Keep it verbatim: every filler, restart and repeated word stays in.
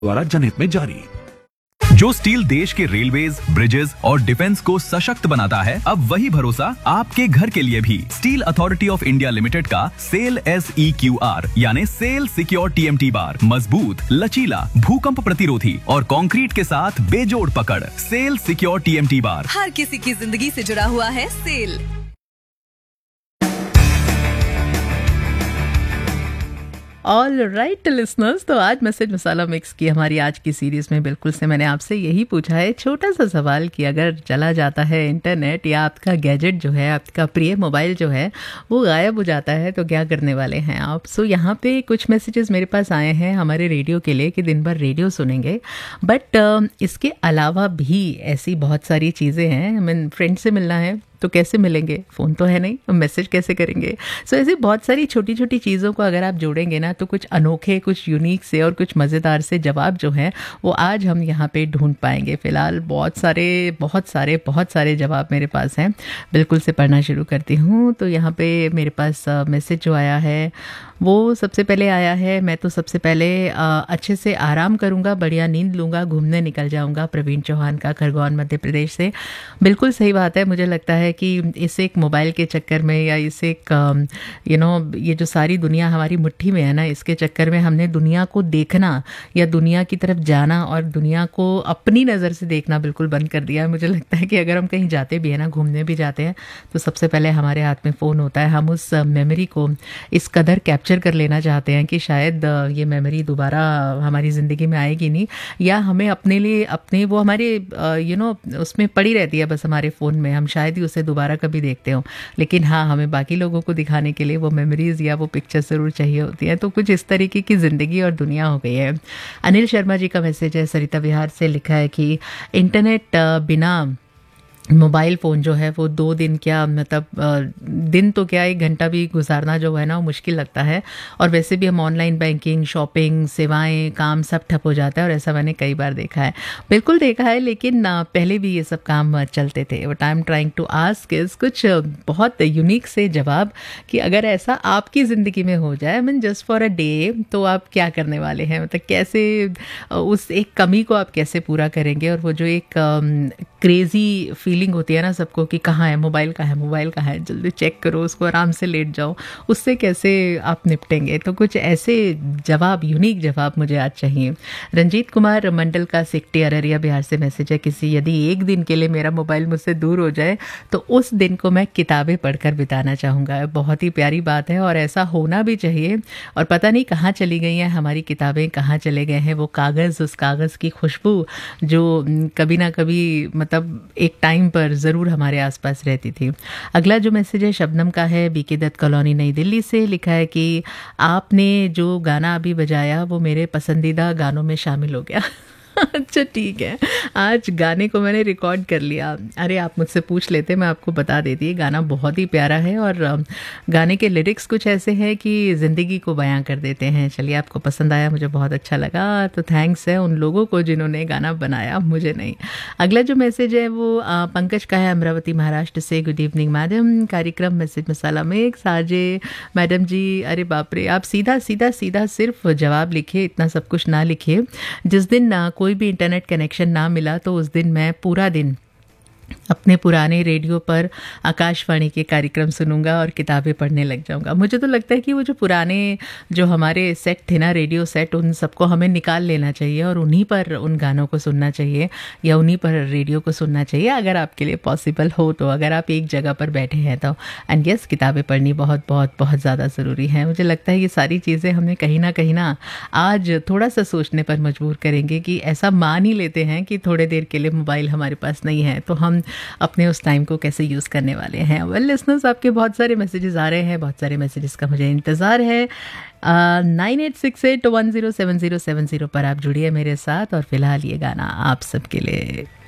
द्वारा जनहित में जारी। जो स्टील देश के रेलवेज, ब्रिजेस और डिफेंस को सशक्त बनाता है, अब वही भरोसा आपके घर के लिए भी। Steel authority of India limited का cell S E Q R यानी cell secure T M T bar मजबूत, लचीला, भूकंप प्रतिरोधी और कंक्रीट के साथ बेजोड़ पकड़। Cell secure T M T bar हर किसी की जिंदगी से जुड़ा हुआ है। सेल। ऑल राइट लिसनर्स, तो आज मैसेज मसाला मिक्स की हमारी आज की सीरीज़ में बिल्कुल से मैंने आपसे यही पूछा है, छोटा सा सवाल कि अगर चला जाता है इंटरनेट या आपका गैजेट जो है, आपका प्रिय मोबाइल जो है वो गायब हो जाता है तो क्या करने वाले हैं आप। सो so, यहाँ पे कुछ मैसेजेस मेरे पास आए हैं हमारे रेडियो के लिए कि दिन भर रेडियो सुनेंगे, बट uh, इसके अलावा भी ऐसी बहुत सारी चीज़ें हैं। हमें फ्रेंड से मिलना है तो कैसे मिलेंगे, फ़ोन तो है नहीं, हम मैसेज कैसे करेंगे। सो so, ऐसी बहुत सारी छोटी छोटी चीज़ों को अगर आप जोड़ेंगे ना तो कुछ अनोखे, कुछ यूनिक से और कुछ मज़ेदार से जवाब जो हैं वो आज हम यहाँ पे ढूंढ पाएंगे। फ़िलहाल बहुत सारे बहुत सारे बहुत सारे जवाब मेरे पास हैं, बिल्कुल से पढ़ना शुरू करती हूँ। तो यहाँ पे मेरे पास मैसेज जो आया है वो सबसे पहले आया है, मैं तो सबसे पहले अच्छे से आराम करूँगा, बढ़िया नींद लूँगा, घूमने निकल जाऊँगा। प्रवीण चौहान का, खरगोन मध्य प्रदेश से। बिल्कुल सही बात है, मुझे लगता है कि इस एक मोबाइल के चक्कर में या इस एक यू नो ये जो सारी दुनिया हमारी मुट्ठी में है ना, इसके चक्कर में हमने दुनिया को देखना या दुनिया की तरफ जाना और दुनिया को अपनी नज़र से देखना बिल्कुल बंद कर दिया है। मुझे लगता है कि अगर हम कहीं जाते भी हैं ना, घूमने भी जाते हैं, तो सबसे पहले हमारे हाथ में फ़ोन होता है। हम उस मेमोरी को इस कदर कैप्चर कर लेना चाहते हैं कि शायद ये मेमोरी दोबारा हमारी ज़िंदगी में आएगी नहीं, या हमें अपने लिए अपने वो हमारे यू नो उसमें पड़ी रहती है बस हमारे फ़ोन में, हम शायद ही उसे दोबारा कभी देखते हो। लेकिन हाँ, हमें बाकी लोगों को दिखाने के लिए वो मेमोरीज़ या वो पिक्चर ज़रूर चाहिए होती हैं। तो कुछ इस तरीके की ज़िंदगी और दुनिया हो गई है। अनिल शर्मा जी का मैसेज है, सरिता विहार से, लिखा है कि इंटरनेट बिना मोबाइल फ़ोन जो है वो दो दिन क्या मतलब दिन तो क्या एक घंटा भी गुजारना जो है ना वो मुश्किल लगता है। और वैसे भी हम ऑनलाइन बैंकिंग, शॉपिंग, सेवाएं, काम सब ठप हो जाता है, और ऐसा मैंने कई बार देखा है, बिल्कुल देखा है। लेकिन पहले भी ये सब काम चलते थे। But I am trying to ask is कुछ बहुत यूनिक से जवाब कि अगर ऐसा आपकी ज़िंदगी में हो जाए, mean just for a day, तो आप क्या करने वाले हैं, मतलब कैसे उस एक कमी को आप कैसे पूरा करेंगे। और वो जो एक क्रेज़ी फीलिंग होती है ना सबको कि कहाँ है मोबाइल, कहाँ है मोबाइल, कहाँ है, जल्दी चेक करो उसको, आराम से लेट जाओ, उससे कैसे आप निपटेंगे। तो कुछ ऐसे जवाब, यूनिक जवाब मुझे आज चाहिए। रंजीत कुमार मंडल का, सिकटी, अररिया, बिहार से मैसेज है, किसी यदि एक दिन के लिए मेरा मोबाइल मुझसे दूर हो जाए तो उस दिन को मैं किताबें पढ़कर बिताना चाहूँगा। बहुत ही प्यारी बात है और ऐसा होना भी चाहिए। और पता नहीं कहाँ चली गई हैं हमारी किताबें, कहाँ चले गए हैं वो कागज़, उस कागज़ की खुशबू जो कभी ना कभी मतलब एक टाइम पर ज़रूर हमारे आसपास रहती थी। अगला जो मैसेज है शबनम का है, बीके दत्त कॉलोनी, नई दिल्ली से, लिखा है कि आपने जो गाना अभी बजाया वो मेरे पसंदीदा गानों में शामिल हो गया। अच्छा ठीक है, आज गाने को मैंने रिकॉर्ड कर लिया। अरे आप मुझसे पूछ लेते, मैं आपको बता देती। गाना बहुत ही प्यारा है और गाने के लिरिक्स कुछ ऐसे हैं कि ज़िंदगी को बयां कर देते हैं। चलिए, आपको पसंद आया, मुझे बहुत अच्छा लगा, तो थैंक्स है उन लोगों को जिन्होंने गाना बनाया, मुझे नहीं। अगला जो मैसेज है वो पंकज का है, अमरावती, महाराष्ट्र से। गुड इवनिंग मैडम, कार्यक्रम मैसेज मसाला मिक्स। आरजे मैडम जी, अरे बाप रे, आप सीधा सीधा सीधा सिर्फ जवाब लिखिए, इतना सब कुछ ना लिखिए। जिस दिन ना कोई भी इंटरनेट कनेक्शन ना मिला तो उस दिन मैं पूरा दिन अपने पुराने रेडियो पर आकाशवाणी के कार्यक्रम सुनूंगा और किताबें पढ़ने लग जाऊंगा। मुझे तो लगता है कि वो जो पुराने जो हमारे सेट थे ना, रेडियो सेट, उन सबको हमें निकाल लेना चाहिए और उन्हीं पर उन गानों को सुनना चाहिए या उन्हीं पर रेडियो को सुनना चाहिए, अगर आपके लिए पॉसिबल हो तो, अगर आप एक जगह पर बैठे हैं तो। एंड यस, किताबें पढ़नी बहुत बहुत बहुत ज़्यादा ज़रूरी है। मुझे लगता है ये सारी चीज़ें हमें कहीं ना कहीं ना आज थोड़ा सा सोचने पर मजबूर करेंगे कि ऐसा मान ही लेते हैं कि थोड़े देर के लिए मोबाइल हमारे पास नहीं है तो हम अपने उस टाइम को कैसे यूज़ करने वाले हैं। वेल लिसनर्स, आपके बहुत सारे मैसेजेस आ रहे हैं, बहुत सारे मैसेजेस का मुझे इंतज़ार है। Nine eight six eight one zero seven zero seven zero पर आप जुड़िए मेरे साथ और फिलहाल ये गाना आप सबके लिए।